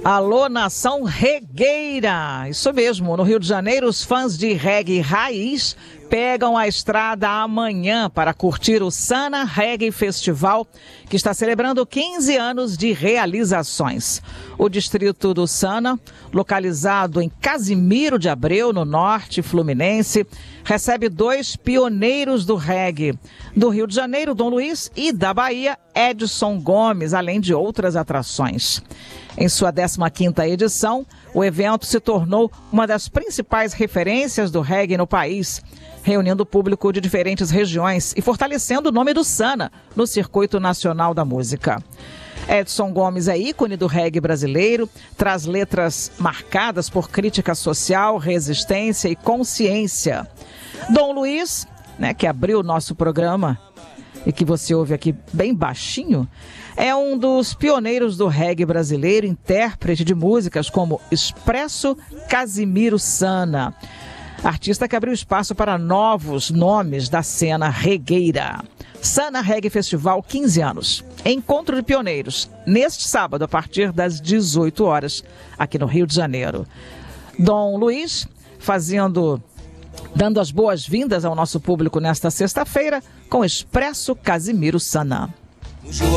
Alô, nação regueira! Isso mesmo, no Rio de Janeiro, os fãs de reggae raiz pegam a estrada amanhã para curtir o Sana Reggae Festival, que está celebrando 15 anos de realizações. O distrito do Sana, localizado em Casimiro de Abreu, no norte fluminense, recebe 2 pioneiros do reggae, do Rio de Janeiro, Dom Luiz, e da Bahia, Edson Gomes, além de outras atrações. Em sua 15ª edição, o evento se tornou uma das principais referências do reggae no país, reunindo público de diferentes regiões e fortalecendo o nome do Sana no circuito nacional da música. Edson Gomes é ícone do reggae brasileiro, traz letras marcadas por crítica social, resistência e consciência. Dom Luiz, que abriu o nosso programa e que você ouve aqui bem baixinho, é um dos pioneiros do reggae brasileiro, intérprete de músicas como Expresso Casimiro Sana, artista que abriu espaço para novos nomes da cena regueira. Sana Reggae Festival, 15 anos. Encontro de pioneiros, neste sábado, a partir das 18 horas, aqui no Rio de Janeiro. Dom Luiz, dando as boas-vindas ao nosso público nesta sexta-feira, com Expresso Casimiro Sana.